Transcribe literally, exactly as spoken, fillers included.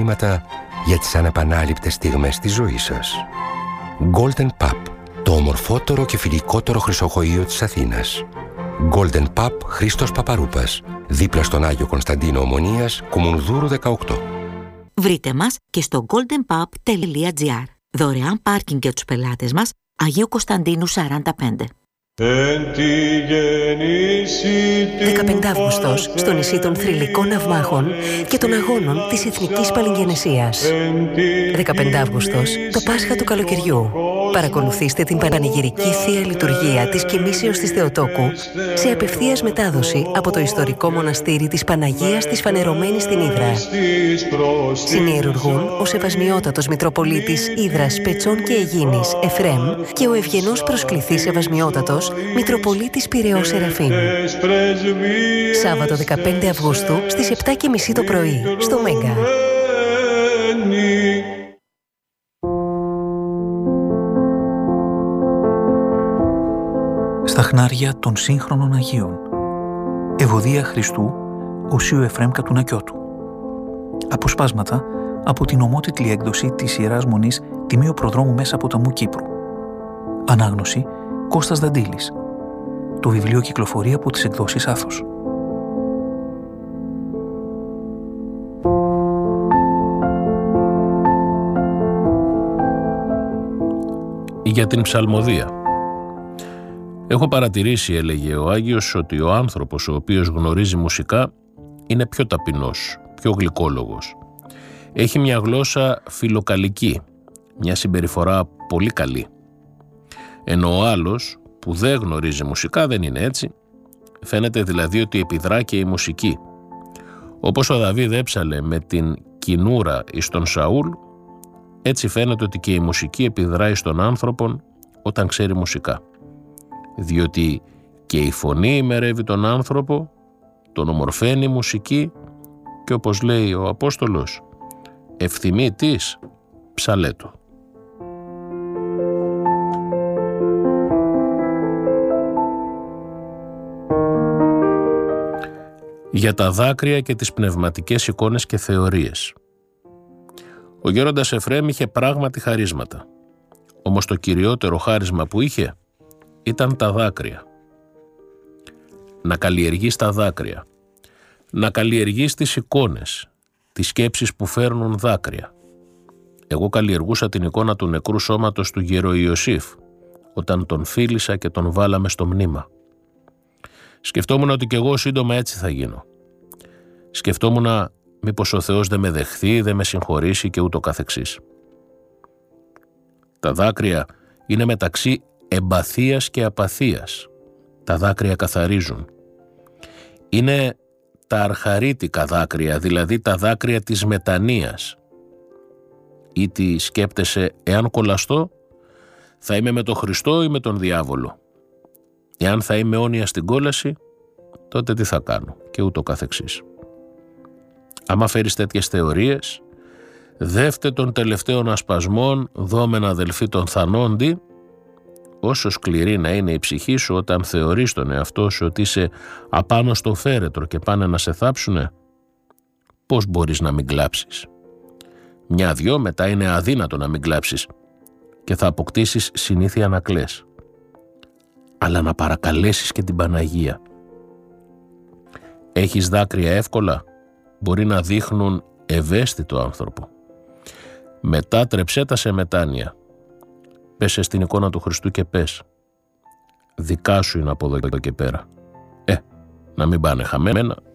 μηνύματα για τις ανεπανάληπτες στιγμές της ζωής σας. Golden Pub, το ομορφότερο και φιλικότερο χρυσοχοείο της Αθήνας. Golden Pub Χρήστος Παπαρούπας, δίπλα στον Άγιο Κωνσταντίνο Ομονίας, Κουμουνδούρου δεκαοκτώ. Βρείτε μας και στο golden pub τελεία gr. Δωρεάν πάρκινγκ για τους πελάτες μας, Αγίου Κωνσταντίνου σαράντα πέντε. δεκαπέντε Αυγούστος, στο νησί των θρυλικών ναυμάχων και των αγώνων της Εθνικής Παλιγγενεσίας. δεκαπέντε Αυγούστος, το Πάσχα του καλοκαιριού. Παρακολουθήστε την πανηγυρική Θεία Λειτουργία της Κοιμήσεως της Θεοτόκου σε απευθείας μετάδοση από το ιστορικό μοναστήρι της Παναγίας της Φανερωμένης στην Ύδρα. Συνιερουργούν ο Σεβασμιότατος Μητροπολίτης Ύδρας, Πετσών και Αιγίνης Εφρέμ και ο ευγενός προσκληθής Σεβασμιότατος Μητροπολίτης Πειραιώς Σεραφείμ. Σάββατο δεκαπέντε Αυγούστου στις επτά και μισή το πρωί στο Μέγκα. Στα χνάρια των σύγχρονων Αγίων. Ευωδία Χριστού Οσίου Εφρέμ Κατουνακιώτου. Αποσπάσματα από την ομότιτλη έκδοση της Ιεράς Μονής Τιμίου Προδρόμου Μέσα Ποταμού Κύπρου. Ανάγνωση Κώστας Δαντήλης. Το βιβλίο κυκλοφορεί από τις εκδόσεις Άθος. Για την ψαλμοδία. Έχω παρατηρήσει, έλεγε ο Άγιος, ότι ο άνθρωπος ο οποίος γνωρίζει μουσικά είναι πιο ταπεινός, πιο γλυκόλογος. Έχει μια γλώσσα φιλοκαλική, μια συμπεριφορά πολύ καλή. Ενώ ο άλλος που δεν γνωρίζει μουσικά δεν είναι έτσι. Φαίνεται δηλαδή ότι επιδρά και η μουσική. Όπως ο Δαβίδ έψαλε με την κοινούρα εις τον Σαούλ, έτσι φαίνεται ότι και η μουσική επιδράει στον άνθρωπον όταν ξέρει μουσικά. Διότι και η φωνή ημερεύει τον άνθρωπο, τον ομορφαίνει η μουσική και όπως λέει ο Απόστολος, ευθυμή της ψαλέτο. Για τα δάκρυα και τις πνευματικές εικόνες και θεωρίες. Ο γέροντας Εφρέμ είχε πράγματι χαρίσματα. Όμως το κυριότερο χάρισμα που είχε ήταν τα δάκρυα. Να καλλιεργείς τα δάκρυα. Να καλλιεργείς τις εικόνες, τις σκέψεις που φέρνουν δάκρυα. Εγώ καλλιεργούσα την εικόνα του νεκρού σώματος του γεροϊωσήφ, όταν τον φίλησα και τον βάλαμε στο μνήμα. Σκεφτόμουν ότι κι εγώ σύντομα έτσι θα γίνω. Σκεφτόμουν μήπως ο Θεός δεν με δεχθεί, δεν με συγχωρήσει και ούτω καθεξής. Τα δάκρυα είναι μεταξύ εμπαθίας και απαθίας. Τα δάκρυα καθαρίζουν. Είναι τα αρχαρίτικα δάκρυα, δηλαδή τα δάκρυα της μετανοίας. Ή τι σκέπτεσαι, εάν κολλαστώ, θα είμαι με τον Χριστό ή με τον διάβολο. Εάν θα είμαι αιώνια στην κόλαση, τότε τι θα κάνω και ούτω καθεξής. Άμα φέρεις τέτοιες θεωρίες, δεύτε των τελευταίων ασπασμών, δόμεν αδελφοί των θανόντι, όσο σκληρή να είναι η ψυχή σου όταν θεωρείς τον εαυτό σου ότι είσαι απάνω στο φέρετρο και πάνε να σε θάψουνε, πώς μπορείς να μην κλάψεις? Μια-δυο μετά είναι αδύνατο να μην κλάψεις και θα αποκτήσεις συνήθεια να κλαις. Αλλά να παρακαλέσεις και την Παναγία. Έχεις δάκρυα εύκολα, μπορεί να δείχνουν ευαίσθητο άνθρωπο. Μετάτρεψέ τα σε μετάνοια. Πέσε στην εικόνα του Χριστού και πες, δικά σου είναι από εδώ και πέρα. Ε, να μην πάνε χαμένα,